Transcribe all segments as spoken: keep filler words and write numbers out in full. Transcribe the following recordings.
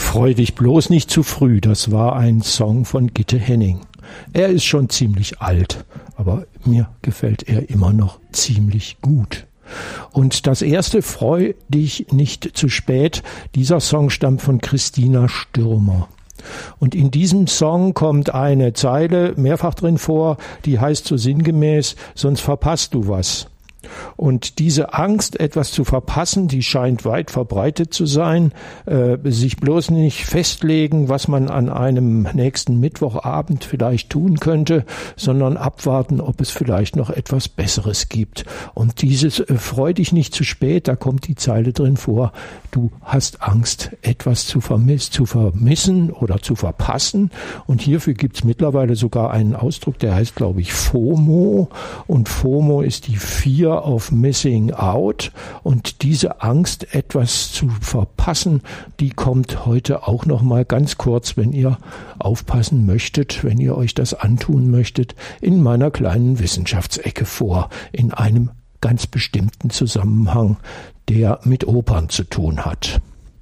Freu dich bloß nicht zu früh, das war ein Song von Gitte Henning. Er ist schon ziemlich alt, aber mir gefällt er immer noch ziemlich gut. Und das erste, Freu dich nicht zu spät, dieser Song stammt von Christina Stürmer. Und in diesem Song kommt eine Zeile mehrfach drin vor, die heißt so sinngemäß, sonst verpasst du was. Und diese Angst, etwas zu verpassen, die scheint weit verbreitet zu sein, äh, sich bloß nicht festlegen, was man an einem nächsten Mittwochabend vielleicht tun könnte, sondern abwarten, ob es vielleicht noch etwas Besseres gibt. Und dieses äh, freu dich nicht zu spät, da kommt die Zeile drin vor, du hast Angst, etwas zu, vermiss, zu vermissen oder zu verpassen. Und hierfür gibt es mittlerweile sogar einen Ausdruck, der heißt, glaube ich, FOMO. Und FOMO ist die vier auf Missing Out, und diese Angst, etwas zu verpassen, die kommt heute auch noch mal ganz kurz, wenn ihr aufpassen möchtet, wenn ihr euch das antun möchtet, in meiner kleinen Wissenschaftsecke vor, in einem ganz bestimmten Zusammenhang, der mit Opern zu tun hat.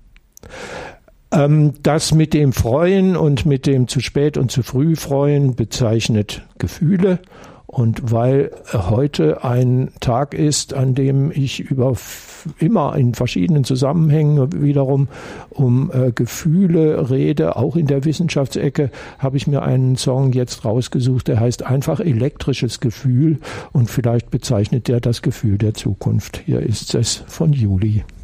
Ähm, das mit dem Freuen und mit dem zu spät und zu früh Freuen bezeichnet Gefühle. Und weil heute ein Tag ist, an dem ich über f- immer in verschiedenen Zusammenhängen wiederum um äh, Gefühle rede, auch in der Wissenschaftsecke, habe ich mir einen Song jetzt rausgesucht, der heißt einfach elektrisches Gefühl, und vielleicht bezeichnet der das Gefühl der Zukunft. Hier ist es von Juli.